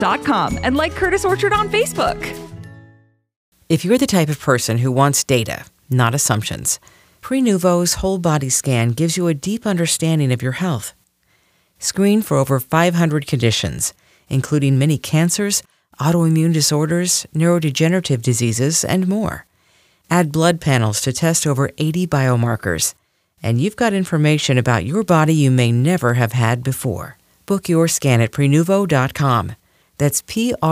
CurtisOrchard.com and like Curtis Orchard on Facebook. If you're the type of person who wants data, not assumptions, Prenuvo's whole body scan gives you a deep understanding of your health. Screen for over 500 conditions, including many cancers, autoimmune disorders, neurodegenerative diseases, and more. Add blood panels to test over 80 biomarkers. And you've got information about your body you may never have had before. Book your scan at Prenuvo.com. That's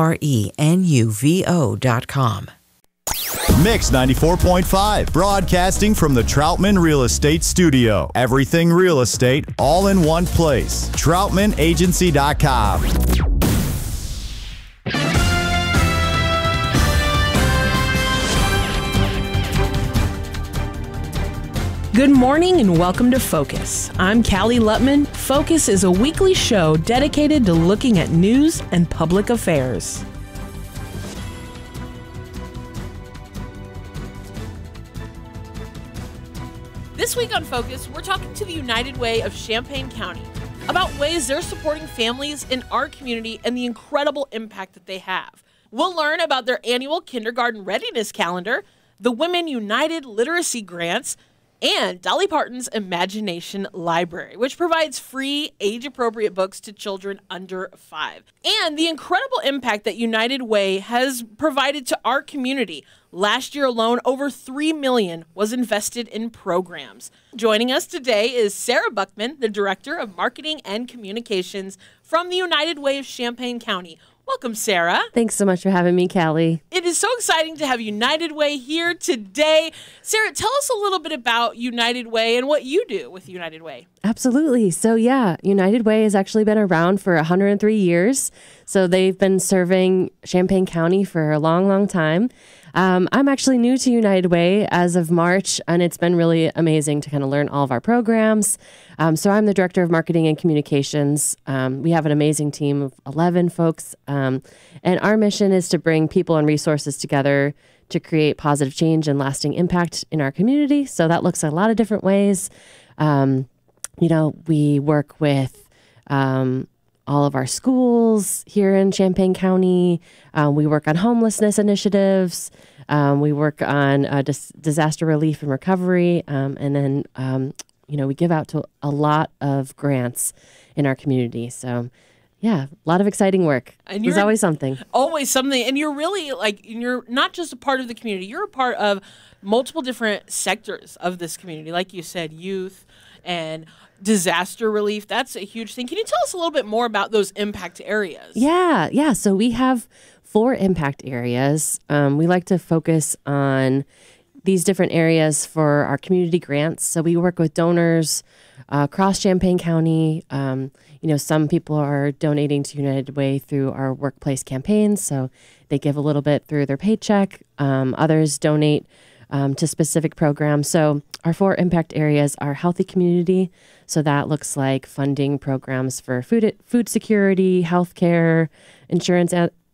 Prenuvo.com. Mix 94.5, broadcasting from the Troutman Real Estate Studio. Everything real estate, all in one place. TroutmanAgency.com. Good morning and welcome to Focus. I'm Callie Lutman. Focus is a weekly show dedicated to looking at news and public affairs. This week on Focus, we're talking to the United Way of Champaign County about ways they're supporting families in our community and the incredible impact that they have. We'll learn about their annual kindergarten readiness calendar, the Women United Literacy Grants, and Dolly Parton's Imagination Library, which provides free, age-appropriate books to children under 5. And the incredible impact that United Way has provided to our community. Last year alone, over $3 million was invested in programs. Joining us today is Sarah Buckman, the Director of Marketing and Communications from the United Way of Champaign County. Welcome, Sarah. Thanks so much for having me, Callie. It is so exciting to have United Way here today. Sarah, tell us a little bit about United Way and what you do with United Way. Absolutely. So yeah, United Way has actually been around for 103 years. So they've been serving Champaign County for a long, long time. I'm actually new to United Way as of March, and it's been really amazing to kind of learn all of our programs. So I'm the Director of Marketing and Communications. We have an amazing team of 11 folks, and our mission is to bring people and resources together to create positive change and lasting impact in our community. So that looks a lot of different ways. We work with all of our schools here in Champaign County. We work on homelessness initiatives. We work on disaster relief and recovery. And then, we give out to a lot of grants in our community. So, yeah, a lot of exciting work. And there's always something. Always something. And you're really you're not just a part of the community. You're a part of multiple different sectors of this community. Like you said, youth and disaster relief. That's a huge thing. Can you tell us a little bit more about those impact areas? Yeah. So we have 4 impact areas. We like to focus on these different areas for our community grants. So we work with donors across Champaign County. Some people are donating to United Way through our workplace campaigns. So they give a little bit through their paycheck. Others donate to specific programs. So our 4 impact areas are healthy community. So that looks like funding programs for food security, healthcare, insurance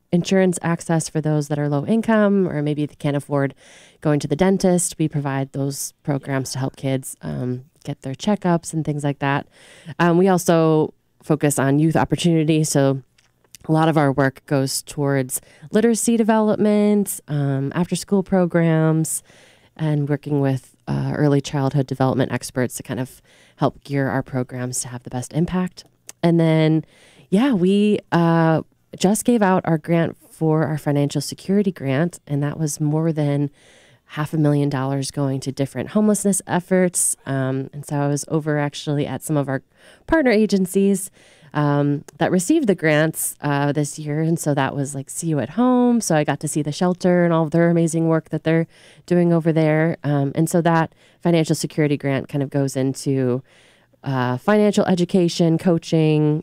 access for those that are low income, or maybe they can't afford going to the dentist. We provide those programs to help kids get their checkups and things like that. We also focus on youth opportunity. So a lot of our work goes towards literacy development, after school programs, and working with early childhood development experts to kind of help gear our programs to have the best impact. And then, we just gave out our grant for our financial security grant, and that was more than $500,000 going to different homelessness efforts. And so I was over actually at some of our partner agencies that received the grants this year. And so that was like See You at Home. So I got to see the shelter and all of their amazing work that they're doing over there. And so that financial security grant kind of goes into financial education, coaching,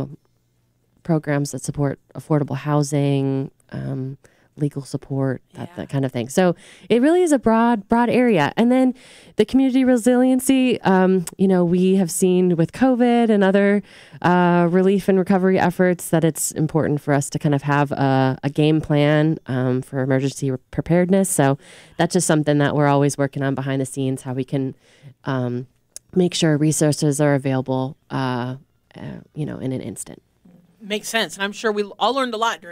programs that support affordable housing, legal support, that kind of thing. So it really is a broad area. And then the community resiliency, we have seen with COVID and other relief and recovery efforts that it's important for us to kind of have a game plan for emergency preparedness. So that's just something that we're always working on behind the scenes, how we can make sure resources are available, in an instant. Makes sense. And I'm sure we all learned a lot during